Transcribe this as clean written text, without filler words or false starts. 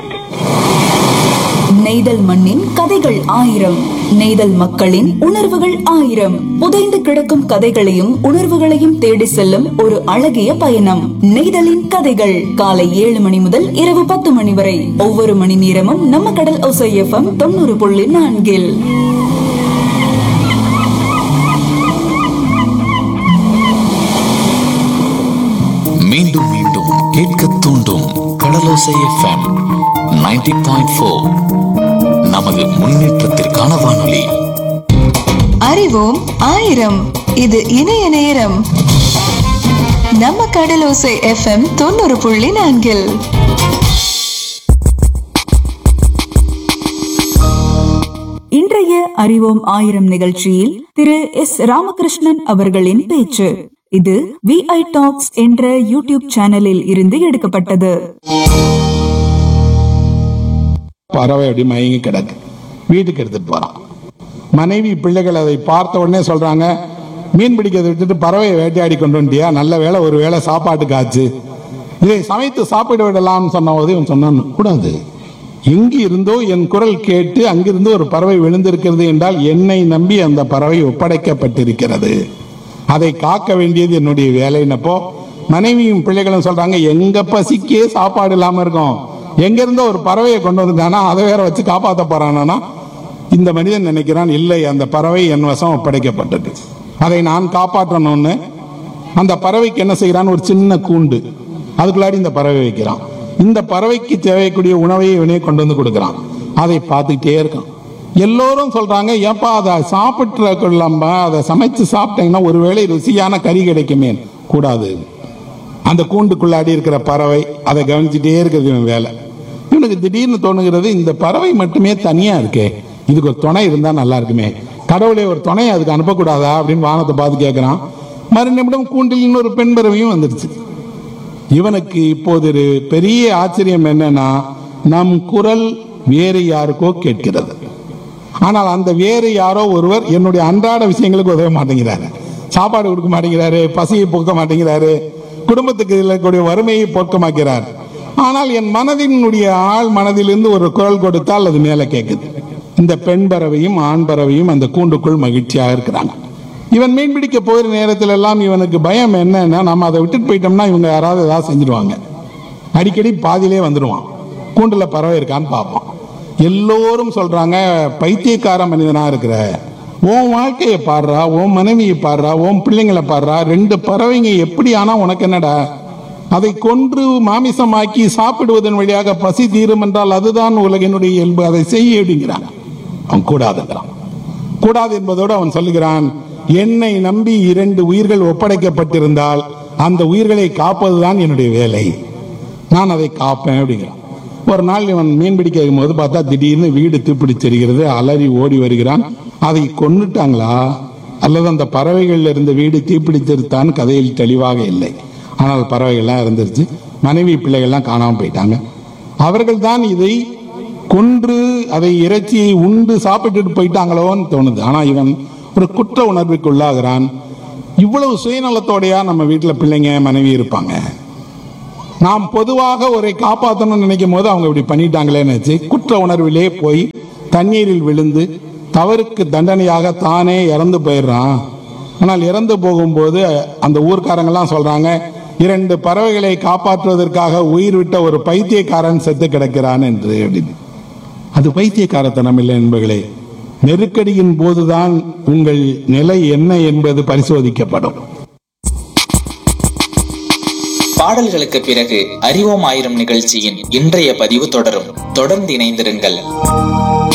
நெய்தல் மண்ணின் கதைகள் ஆயிரம், நெய்தல் மக்களின் உணர்வுகள் ஆயிரம். புதைந்து கிடக்கும் கதைகளையும் உணர்வுகளையும் தேடி செல்லும் ஒரு அழகிய பயணம். நெய்தலின் கதைகள் காலை 7 மணி முதல் இரவு 10 மணி வரை. ஒவ்வொரு மணி நேரமும் நம்ம கடல் ஓசை FM 90.4. மீண்டும் மீண்டும் கேட்க தூண்டும் கடலோசை FM 90.4. நமது முன்னேற்றத்திற்கான வானொலி. அறிவோம் ஆயிரம். இது இணைய நேரம். நம்ம கடலோசை FM 90.4. இன்றைய அறிவோம் ஆயிரம் நிகழ்ச்சியில் திரு எஸ். ராமகிருஷ்ணன் அவர்களின் பேச்சு. இது VI டாக்ஸ் என்ற யூடியூப் சேனலில் இருந்து எடுக்கப்பட்டது. பறவை அப்படி மயங்கி கிடக்கு, வீட்டுக்கு எடுத்துட்டு போறான். மனைவி பிள்ளைகள் அதை பார்த்த உடனே சொல்றாங்க, மீன் பிடிக்கிறத விட்டுட்டு பறவையை வேட்டையாடி கொண்டு வந்துட்டியா, நல்ல வேலை, ஒரு வேளை சாப்பாட்டுக்கு ஆச்சு, இதை சமைத்து சாப்பிட விடலாம்னு சொன்ன போது இவன் சொன்னான், கூடாது, எங்கு இருந்தோ என் குரல் கேட்டு அங்கிருந்து ஒரு பறவை விழுந்திருக்கிறது என்றால் என்னை நம்பி அந்த பறவை ஒப்படைக்கப்பட்டிருக்கிறது, அதை காக்க வேண்டியது என்னுடைய வேலைன்னப்போ மனைவியும் பிள்ளைகளும் சொல்றாங்க, எங்க பசிக்கே சாப்பாடு இல்லாம இருக்கும், எங்க இருந்தோ ஒரு பறவையை கொண்டு வந்துட்டானா அதை வேற வச்சு காப்பாற்ற போறானா. இந்த மனிதன் நினைக்கிறான், இல்லை, அந்த பறவை என் வசம் ஒப்படைக்கப்பட்டது, அதை நான் காப்பாற்றணும்னு அந்த பறவைக்கு என்ன செய்யறான், ஒரு சின்ன கூண்டு, அதுக்குள்ளாடி இந்த பறவை வைக்கிறான். இந்த பறவைக்கு தேவைக்கூடிய உணவை இவனே கொண்டு வந்து கொடுக்குறான். அதை பார்த்துக்கிட்டே இருக்கான். எல்லோரும் சொல்றாங்க, ஏப்பா அதை சாப்பிட்டு கொள்ளாம அதை சமைச்சு சாப்பிட்டீங்கன்னா ஒருவேளை ருசியான கறி கிடைக்குமே. கூடாது, அந்த கூண்டுக்குள்ளாடி இருக்கிற பறவை அதை கவனிச்சுட்டே இருக்கிறது இவன் வேலை. இவனுக்கு திடீர்னு தோணுகிறது, இந்த பறவை மட்டுமே தனியா இருக்கே, இதுக்கு ஒரு துணை இருந்தா நல்லா இருக்குமே, கடவுளே ஒரு துணை அதுக்கு அனுப்பக்கூடாதா அப்படின்னு வானத்தை பார்த்து கேட்கிறான். மறு நிமிடம் கூண்டில் இன்னொரு பெண் பறவையும் வந்துருச்சு. இவனுக்கு இப்போது ஒரு பெரிய ஆச்சரியம் என்னன்னா, நம் குரல் வேறு யாருக்கோ கேட்கிறது, ஆனால் அந்த வேறு யாரோ ஒருவர் என்னுடைய அன்றாட விஷயங்களுக்கு உதவ மாட்டேங்கிறாரு, சாப்பாடு கொடுக்க மாட்டேங்கிறாரு, பசியை போக்க மாட்டேங்கிறாரு, குடும்பத்துக்கு இருக்கக்கூடிய வறுமையை போக்கமாக்கிறார். ஆனால் என் மனதினுடைய ஆள் மனதிலிருந்து ஒரு குரல் கொடுத்தால் அது மேல கேட்குது. இந்த பெண் பறவையும் ஆண் பறவையும் அந்த கூண்டுக்குள் மகிழ்ச்சியாக இருக்கிறாங்க. இவன் மீன் பிடிக்க போகிற நேரத்தில் எல்லாம் இவனுக்கு பயம் என்னன்னா, நம்ம அதை விட்டுட்டு போயிட்டோம்னா இவங்க யாராவது ஏதாவது செஞ்சிருவாங்க. அடிக்கடி பாதியிலே வந்துடுவான், கூண்டுல பறவை இருக்கான்னு பார்ப்பான். எல்லோரும் சொல்றாங்க, பைத்தியக்கார மனிதனா இருக்கிற, உன் வாழ்க்கையை பாடுறா, உன் மனைவியை பாடுறா, உன் பிள்ளைங்களை பாடுறா, 2 பறவைங்க எப்படி ஆனா உனக்கு என்னடா, அதை கொன்று மாமிசமாக்கி சாப்பிடுவதன் வழியாக பசி தீரும் என்றால் அதுதான் உலகினுடைய இயல்பு, அதை செய்ய அப்படிங்கிறான். அவன் கூடாதுங்கிறான். கூடாது என்பதோடு அவன் சொல்லுகிறான், என்னை நம்பி 2 உயிர்கள் ஒப்படைக்கப்பட்டிருந்தால் அந்த உயிர்களை காப்பதுதான் என்னுடைய வேலை, நான் அதை காப்பேன் அப்படிங்கிறான். ஒரு நாள் இவன் மீன் பிடிக்க போது பார்த்தா திடீர்னு வீடு தீப்பிடிச்சிருக்கிறது, அலறி ஓடி வருகிறான். அதை கொன்னுட்டாங்களா அல்லது அந்த பறவைகள் இருந்த வீடு தீப்பிடித்திருத்தான் கதையில் தெளிவாக இல்லை. ஆனால் பறவைகள்லாம் இருந்துருச்சு, மனைவி பிள்ளைகள்லாம் காணாமல் போயிட்டாங்க. அவர்கள் தான் இதை கொன்று அதை இறைச்சியை உண்டு சாப்பிட்டுட்டு போயிட்டாங்களோன்னு தோணுது. ஆனால் இவன் ஒரு குற்ற உணர்வுக்கு உள்ளாகிறான். இவ்வளவு சுயநலத்தோடையா நம்ம வீட்டில் பிள்ளைங்க மனைவி இருப்பாங்க, நாம் பொதுவாக ஒரு காப்பாற்றணும்னு நினைக்கும் போது அவங்க இப்படி பண்ணிட்டாங்களேன்னு வச்சு குற்ற உணர்விலே போய் தண்ணீரில் விழுந்து தவறுக்கு தண்டனையாக தானே இறந்து போயிடுறான். ஆனால் இறந்து போகும்போது அந்த ஊர்க்காரங்கெல்லாம் சொல்றாங்க, 2 பறவைகளை காப்பாற்றுவதற்காக உயிர் விட்ட ஒரு பைத்தியக்காரன் செத்து கிடக்கிறான் என்று. அது பைத்தியக்காரத்தனம் இல்லை என்பர்களே, நெருக்கடியின் போதுதான் உங்கள் நிலை என்ன என்பது பரிசோதிக்கப்படும். பாடல்களுக்கு பிறகு அறிவோம் ஆயிரம் நிகழ்ச்சியின் இன்றைய பதிவு தொடரும். தொடர்ந்து இணைந்திருங்கள்.